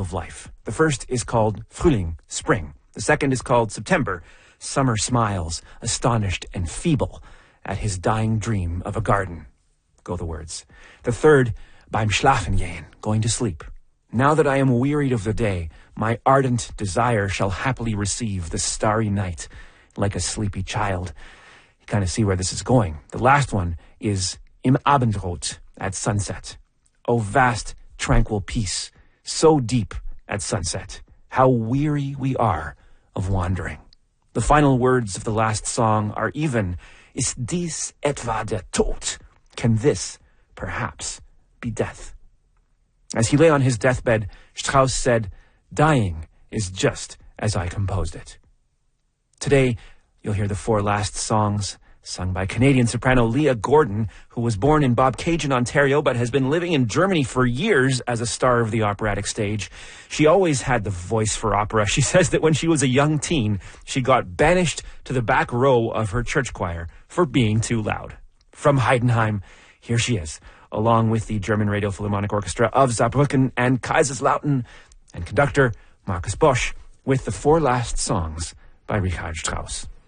of life. The first is called Frühling, spring. The second is called September. Summer smiles, astonished and feeble, at his dying dream of a garden. Go the words. The third, Beim Schlafen gehen, going to sleep. Now that I am wearied of the day, my ardent desire shall happily receive the starry night, like a sleepy child. You kind of see where this is going. The last one is Im Abendrot, at sunset. O vast, tranquil peace, so deep at sunset. How weary we are of wandering. The final words of the last song are even, Ist dies etwa der Tod? Can this, perhaps, be death? As he lay on his deathbed, Strauss said, dying is just as I composed it. Today, you'll hear the four last songs sung by Canadian soprano Leah Gordon, who was born in Bobcaygeon, Ontario, but has been living in Germany for years as a star of the operatic stage. She always had the voice for opera. She says that when she was a young teen, she got banished to the back row of her church choir for being too loud. From Heidenheim, here she is, along with the German Radio Philharmonic Orchestra of Saarbrücken and Kaiserslautern, and conductor Markus Bosch, with the four last songs by Richard Strauss.